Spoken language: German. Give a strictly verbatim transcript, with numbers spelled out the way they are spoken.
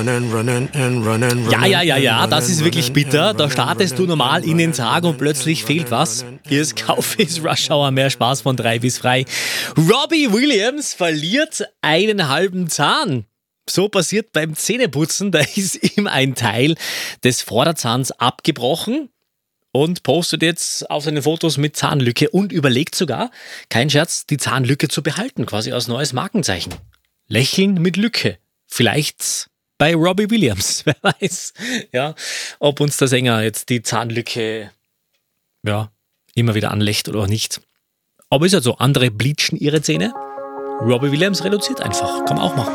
Ja, ja, ja, ja, das ist wirklich bitter. Da startest du normal in den Tag und plötzlich fehlt was. Hier ist Kaufhaus Rush Hour, mehr Spaß von drei bis frei. Robbie Williams verliert einen halben Zahn. So passiert beim Zähneputzen, da ist ihm ein Teil des Vorderzahns abgebrochen und postet jetzt auf seine Fotos mit Zahnlücke und überlegt sogar, kein Scherz, die Zahnlücke zu behalten, quasi als neues Markenzeichen. Lächeln mit Lücke. Vielleicht bei Robbie Williams, wer weiß, ja, ob uns der Sänger jetzt die Zahnlücke ja, immer wieder anlächelt oder nicht. Aber ist ja so, andere bleachen ihre Zähne. Robbie Williams reduziert einfach, kann man auch machen.